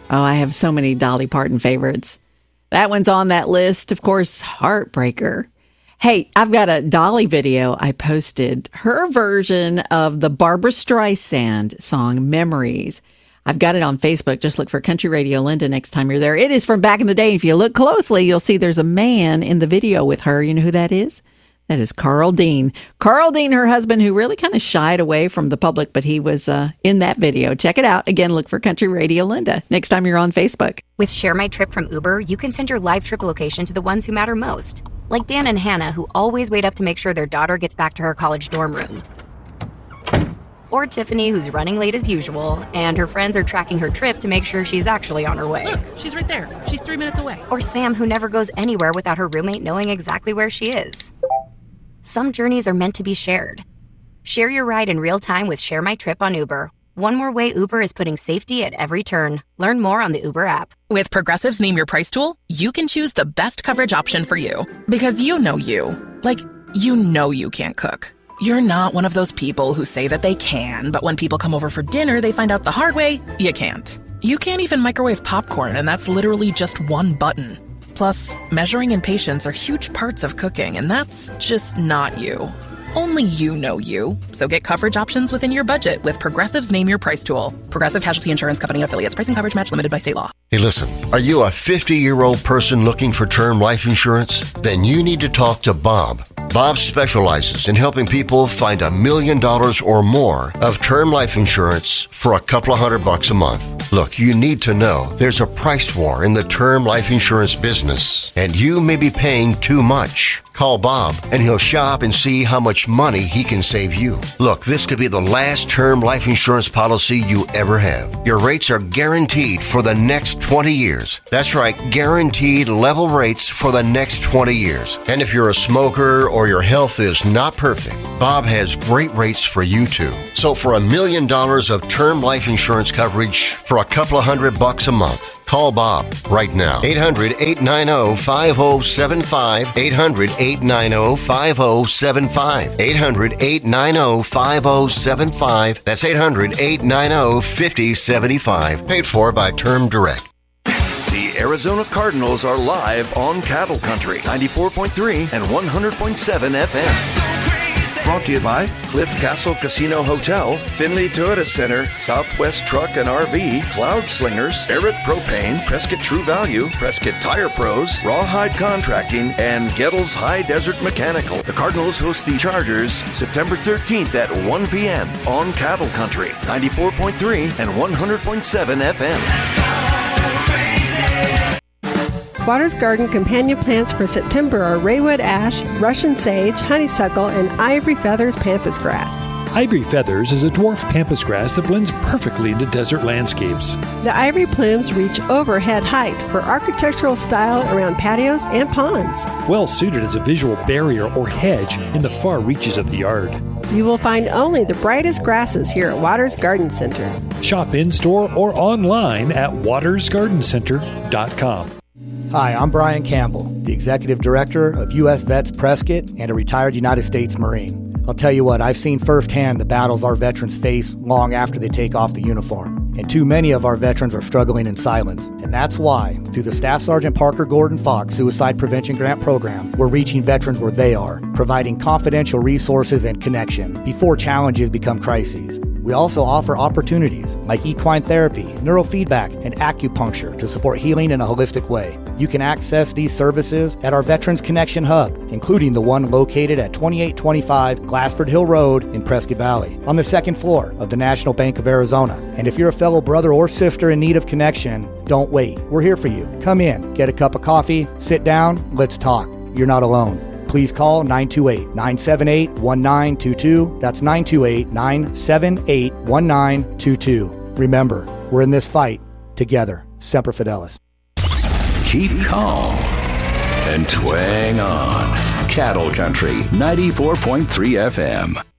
Oh, I have so many Dolly Parton favorites. That one's on that list. Of course, Heartbreaker. Hey, I've got a Dolly video I posted. Her version of the Barbra Streisand song, Memories. I've got it on Facebook. Just look for Country Radio Linda next time you're there. It is from back in the day. If you look closely, you'll see there's a man in the video with her. You know who that is? That is Carl Dean. Carl Dean, her husband, who really kind of shied away from the public, but he was in that video. Check it out. Again, look for Country Radio Linda next time you're on Facebook. With Share My Trip from Uber, you can send your live trip location to the ones who matter most. Like Dan and Hannah, who always wait up to make sure their daughter gets back to her college dorm room. Or Tiffany, who's running late as usual, and her friends are tracking her trip to make sure she's actually on her way. Look, she's right there. She's 3 minutes away. Or Sam, who never goes anywhere without her roommate knowing exactly where she is. Some journeys are meant to be shared. Share your ride in real time with Share My Trip on Uber. One more way Uber is putting safety at every turn. Learn more on the Uber app. With Progressive's Name Your Price tool, you can choose the best coverage option for you. Because you know you. Like, you know you can't cook. You're not one of those people who say that they can, but when people come over for dinner, they find out the hard way, you can't. You can't even microwave popcorn, and that's literally just one button. Plus, measuring and patience are huge parts of cooking, and that's just not you. Only you know you. So get coverage options within your budget with Progressive's Name Your Price tool. Progressive Casualty Insurance Company affiliates. Price and coverage match limited by state law. Hey, listen, are you a 50-year-old person looking for term life insurance? Then you need to talk to Bob. Bob specializes in helping people find $1 million or more of term life insurance for a couple of $100 a month. Look, you need to know there's a price war in the term life insurance business, and you may be paying too much. Call Bob, and he'll shop and see how much money he can save you. Look, this could be the last term life insurance policy you ever have. Your rates are guaranteed for the next 20 years. That's right, guaranteed level rates for the next 20 years. And if you're a smoker or your health is not perfect, Bob has great rates for you too. So for $1 million of term life insurance coverage for a couple of $100 a month, call Bob right now. 800-890-5075. 800-890-5075. 800-890-5075. That's 800-890-5075. Paid for by Term Direct. The Arizona Cardinals are live on Cattle Country, 94.3 and 100.7 FM. Brought to you by Cliff Castle Casino Hotel, Finley Toyota Center, Southwest Truck and RV, Cloud Slingers, Barrett Propane, Prescott True Value, Prescott Tire Pros, Rawhide Contracting, and Gettles High Desert Mechanical. The Cardinals host the Chargers September 13th at 1 p.m. on Cattle Country, 94.3 and 100.7 FM. Waters Garden companion plants for September are Raywood Ash, Russian Sage, Honeysuckle, and Ivory Feathers Pampas Grass. Ivory Feathers is a dwarf pampas grass that blends perfectly into desert landscapes. The ivory plumes reach overhead height for architectural style around patios and ponds. Well suited as a visual barrier or hedge in the far reaches of the yard. You will find only the brightest grasses here at Waters Garden Center. Shop in-store or online at watersgardencenter.com. Hi, I'm Brian Campbell, the Executive Director of U.S. Vets Prescott and a retired United States Marine. I'll tell you what, I've seen firsthand the battles our veterans face long after they take off the uniform. And too many of our veterans are struggling in silence. And that's why, through the Staff Sergeant Parker Gordon Fox Suicide Prevention Grant Program, we're reaching veterans where they are, providing confidential resources and connection before challenges become crises. We also offer opportunities like equine therapy, neurofeedback, and acupuncture to support healing in a holistic way. You can access these services at our Veterans Connection Hub, including the one located at 2825 Glassford Hill Road in Prescott Valley, on the second floor of the National Bank of Arizona. And if you're a fellow brother or sister in need of connection, don't wait. We're here for you. Come in, get a cup of coffee, sit down, let's talk. You're not alone. Please call 928-978-1922. That's 928-978-1922. Remember, we're in this fight together. Semper Fidelis. Keep calm and twang on. Cattle Country 94.3 FM.